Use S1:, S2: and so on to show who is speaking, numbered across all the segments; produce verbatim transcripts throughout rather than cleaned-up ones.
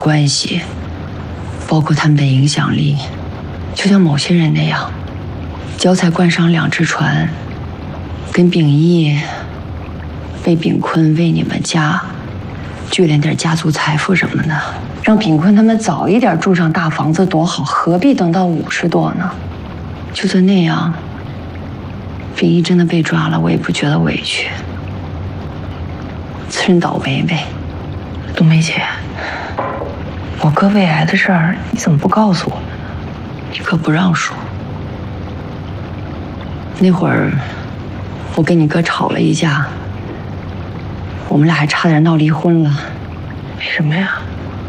S1: 关系，包括他们的影响力，就像某些人那样，脚踩冠上两只船，跟秉义为秉坤为你们家聚敛点家族财富什么的，让秉坤他们早一点住上大房子多好，何必等到五十多呢？就算那样，秉义真的被抓了，我也不觉得委屈。此人倒霉呗。冬梅姐，我哥胃癌的事儿你怎么不告诉我呢？你哥不让说。那会儿我跟你哥吵了一架，我们俩还差点闹离婚了。为什么呀？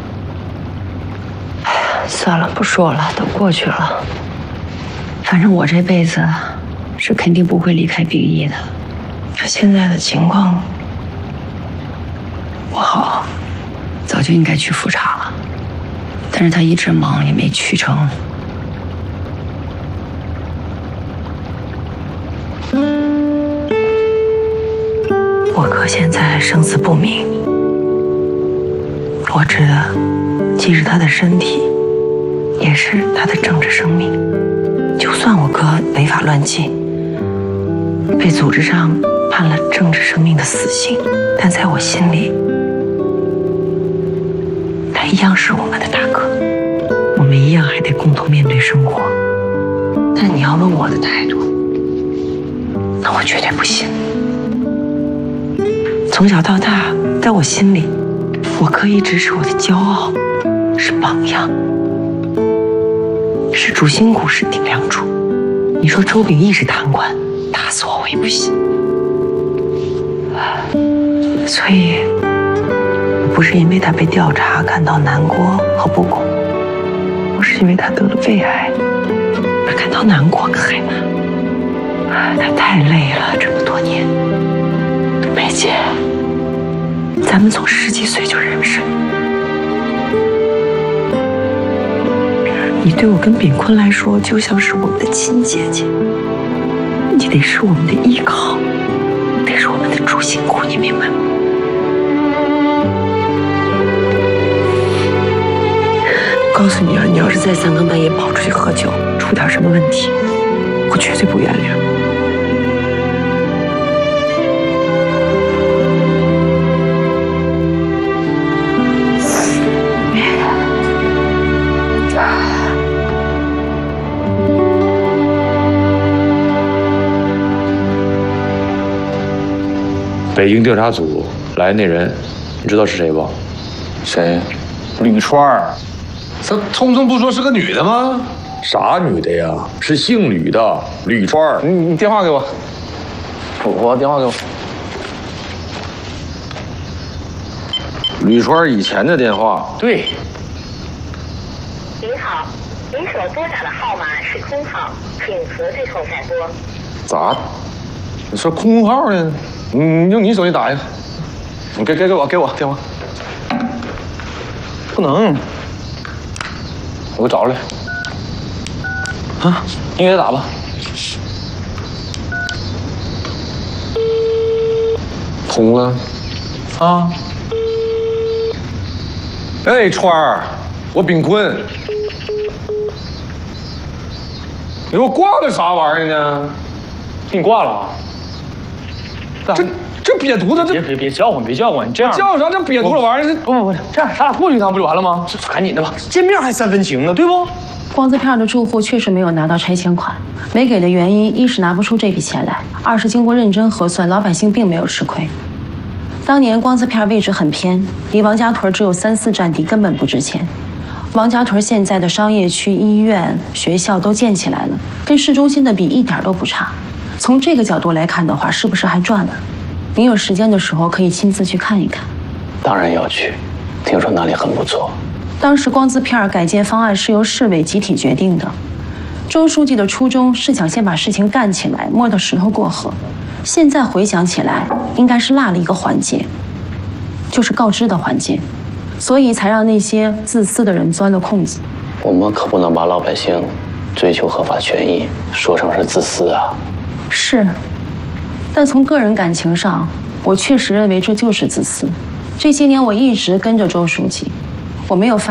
S1: 哎呀，算了，不说了，都过去了。反正我这辈子是肯定不会离开秉义的。他现在的情况不好，早就应该去复查了，但是他一直忙，也没去成。我哥现在生死不明，我知道，既是他的身体，也是他的政治生命。就算我哥违法乱纪，被组织上判了政治生命的死刑，但在我心里，他一样是我们的大哥，我们一样还得共同面对生活。但你要问我的态度，那我绝对不行。从小到大，在我心里，我哥一直是我的骄傲，是榜样，是主心骨，是顶梁柱。你说周秉义是贪官，打死我我也不信。所以，我不是因为他被调查感到难过和不公，我是因为他得了胃癌而感到难过跟害怕。他太累了，这么多年。梅姐，咱们从十几岁就认识，你对我跟秉坤来说就像是我们的亲姐姐，你得是我们的依靠，得是我们的主心骨，你明白吗？我告诉你啊，你要是再三更半夜跑出去喝酒，出点什么问题，我绝对不原谅。
S2: 北京调查组来那人，你知道是谁不？
S3: 谁？吕川儿。这通通不说是个女的吗？
S2: 啥女的呀？是姓吕的，吕川儿。
S3: 你你电话给我，我我电话给我。吕川儿以前的电话。
S2: 对。
S4: 您好，您所拨打的号码是空号，请核对后再拨。
S3: 咋？你说空号呢？你用你手机打一个，你给给给我给我电话。不能，我给找来。啊，你给他打吧。通了。啊。哎，川儿，我秉坤。你给我挂个啥玩意儿呢？给你挂了。这这瘪犊子，这
S5: 别别别叫唤，别叫唤！你这样
S3: 叫啥？这瘪犊子玩意儿，
S5: 不不不，这样咱俩过去一趟不就完了吗？这赶紧的吧，见面还三分情呢，对不？
S6: 光字片的住户确实没有拿到拆迁款，没给的原因一是拿不出这笔钱来，二是经过认真核算，老百姓并没有吃亏。当年光字片位置很偏，离王家屯只有三四站地，根本不值钱。王家屯现在的商业区、医院、学校都建起来了，跟市中心的比一点都不差。从这个角度来看的话，是不是还赚了？你有时间的时候可以亲自去看一看。
S5: 当然要去，听说那里很不错。
S6: 当时光字片改建方案是由市委集体决定的，周书记的初衷是想先把事情干起来，摸到石头过河。现在回想起来，应该是落了一个环节，就是告知的环节，所以才让那些自私的人钻了空子。
S5: 我们可不能把老百姓追求合法权益说成是自私啊。
S6: 是，但从个人感情上，我确实认为这就是自私。这些年我一直跟着周书记，我没有发